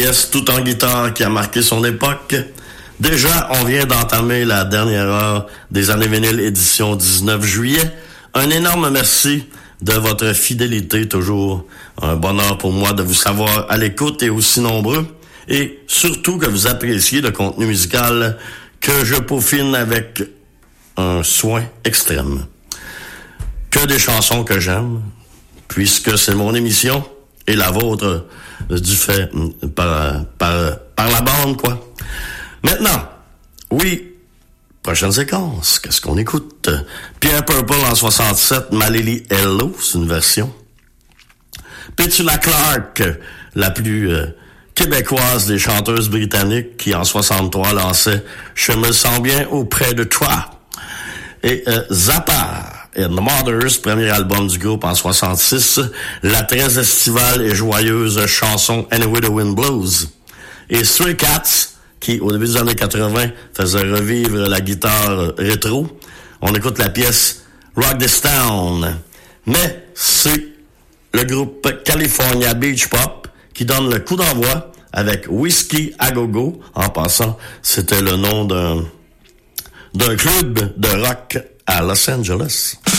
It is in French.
pièce tout en guitare qui a marqué son époque. Déjà, on vient d'entamer la dernière heure des années vinyles édition 19 juillet. Un énorme merci de votre fidélité, toujours un bonheur pour moi de vous savoir à l'écoute et aussi nombreux. Et surtout que vous appréciez le contenu musical que je peaufine avec un soin extrême. Que des chansons que j'aime, puisque c'est mon émission et la vôtre du fait par la bande, quoi. Maintenant, oui, prochaine séquence, qu'est-ce qu'on écoute? Pierre Purple en 67, Malili Hello, c'est une version. Petula Clark, la plus québécoise des chanteuses britanniques, qui en 63 lançait « Je me sens bien auprès de toi ». Et Zappa and the Mothers, premier album du groupe en 66, la très estivale et joyeuse chanson « Anyway the Wind Blows ». Et Stray Cats, qui, au début des années 80, faisait revivre la guitare rétro. On écoute la pièce Rock This Town. Mais c'est le groupe California Beach Pop qui donne le coup d'envoi avec Whiskey à Go-Go. En passant, c'était le nom d'un club de rock à Los Angeles.